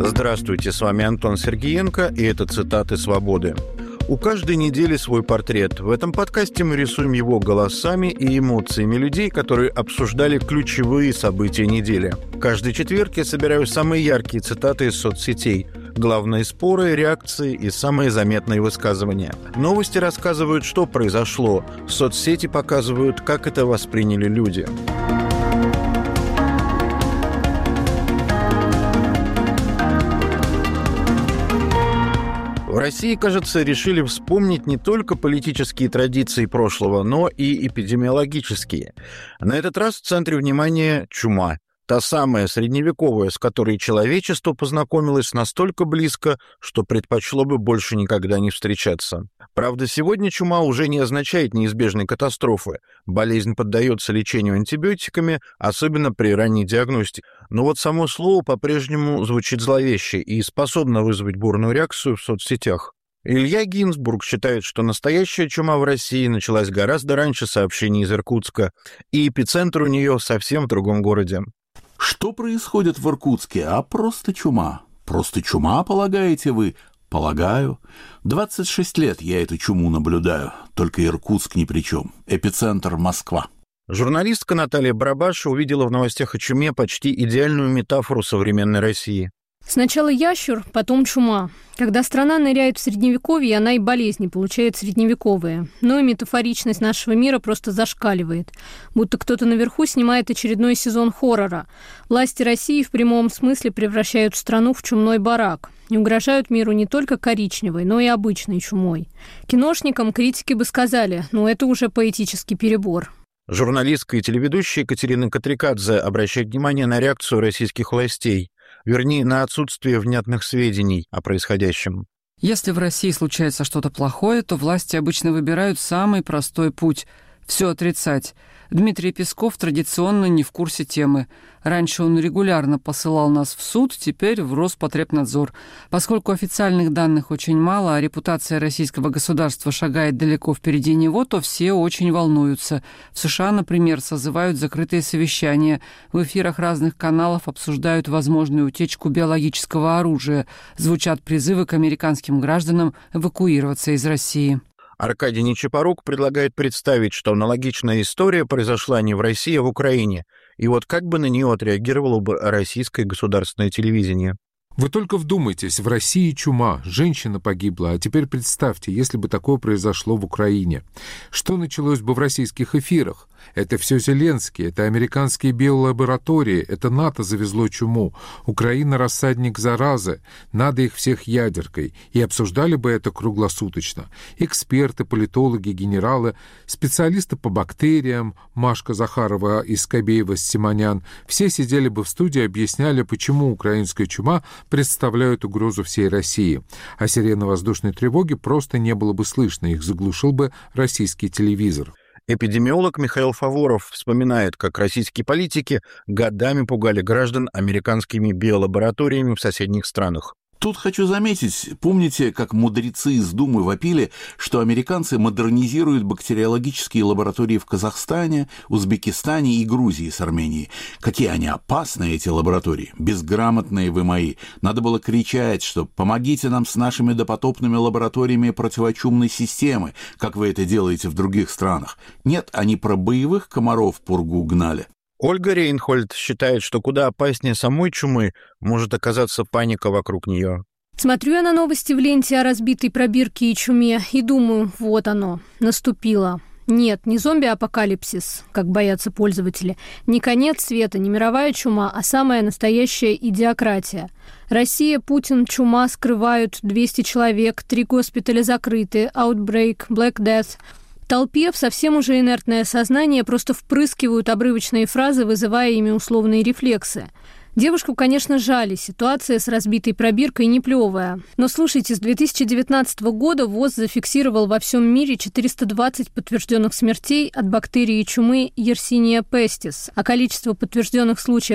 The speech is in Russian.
Здравствуйте, с вами Антон Сергеенко, и это «Цитаты свободы». У каждой недели свой портрет. В этом подкасте мы рисуем его голосами и эмоциями людей, которые обсуждали ключевые события недели. Каждый четверг я собираю самые яркие цитаты из соцсетей, главные споры, реакции и самые заметные высказывания. Новости рассказывают, что произошло. Соцсети показывают, как это восприняли люди. В России, кажется, решили вспомнить не только политические традиции прошлого, но и эпидемиологические. На этот раз в центре внимания чума. Та самая средневековая, с которой человечество познакомилось настолько близко, что предпочло бы больше никогда не встречаться. Правда, сегодня чума уже не означает неизбежной катастрофы. Болезнь поддается лечению антибиотиками, особенно при ранней диагностике. Но вот само слово по-прежнему звучит зловеще и способно вызвать бурную реакцию в соцсетях. Илья Гинзбург считает, что настоящая чума в России началась гораздо раньше сообщений из Иркутска, и эпицентр у нее совсем в другом городе. Что происходит в Иркутске? А просто чума. Просто чума, полагаете вы? Полагаю. 26 лет я эту чуму наблюдаю. Только Иркутск ни при чем. Эпицентр Москва. Журналистка Наталья Барабаша увидела в новостях о чуме почти идеальную метафору современной России. Сначала ящур, потом чума. Когда страна ныряет в средневековье, она и болезни получает средневековые. Но и метафоричность нашего мира просто зашкаливает. Будто кто-то наверху снимает очередной сезон хоррора. Власти России в прямом смысле превращают страну в чумной барак. И угрожают миру не только коричневой, но и обычной чумой. Киношникам критики бы сказали, это уже поэтический перебор. Журналистка и телеведущая Екатерина Катрикадзе обращает внимание на реакцию российских властей. Вернее, на отсутствие внятных сведений о происходящем. Если в России случается что-то плохое, то власти обычно выбирают самый простой путь – все отрицать. Дмитрий Песков традиционно не в курсе темы. Раньше он регулярно посылал нас в суд, теперь в Роспотребнадзор. Поскольку официальных данных очень мало, а репутация российского государства шагает далеко впереди него, то все очень волнуются. В США, например, созывают закрытые совещания. В эфирах разных каналов обсуждают возможную утечку биологического оружия. Звучат призывы к американским гражданам эвакуироваться из России. Аркадий Нечипорук предлагает представить, что аналогичная история произошла не в России, а в Украине. И вот как бы на нее отреагировало бы российское государственное телевидение? Вы только вдумайтесь, в России чума, женщина погибла, а теперь представьте, если бы такое произошло в Украине. Что началось бы в российских эфирах? Это все Зеленский, это американские биолаборатории, это НАТО завезло чуму, Украина рассадник заразы, надо их всех ядеркой. И обсуждали бы это круглосуточно. Эксперты, политологи, генералы, специалисты по бактериям, Машка Захарова и Скобеева-Симонян, все сидели бы в студии и объясняли, почему украинская чума представляют угрозу всей России. А сирены воздушной тревоги просто не было бы слышно, их заглушил бы российский телевизор. Эпидемиолог Михаил Фаворов вспоминает, как российские политики годами пугали граждан американскими биолабораториями в соседних странах. Тут хочу заметить, помните, как мудрецы из Думы вопили, что американцы модернизируют бактериологические лаборатории в Казахстане, Узбекистане и Грузии с Арменией? Какие они опасные, эти лаборатории, безграмотные вы мои. Надо было кричать, что помогите нам с нашими допотопными лабораториями противочумной системы, как вы это делаете в других странах. Нет, они про боевых комаров пургу гнали. Ольга Рейнхольд считает, что куда опаснее самой чумы может оказаться паника вокруг нее. Смотрю я на новости в ленте о разбитой пробирке и чуме и думаю, вот оно, наступило. Нет, не зомби-апокалипсис, как боятся пользователи, не конец света, не мировая чума, а самая настоящая идиократия. Россия, Путин, чума скрывают, 200 человек, 3 госпиталя закрыты, Outbreak, Black Death. Толпе в совсем уже инертное сознание просто впрыскивают обрывочные фразы, вызывая ими условные рефлексы. Девушку, конечно, жали, ситуация с разбитой пробиркой не плевая. Но слушайте, с 2019 года ВОЗ зафиксировал во всем мире 420 подтвержденных смертей от бактерии чумы Yersinia pestis, а количество подтвержденных случаев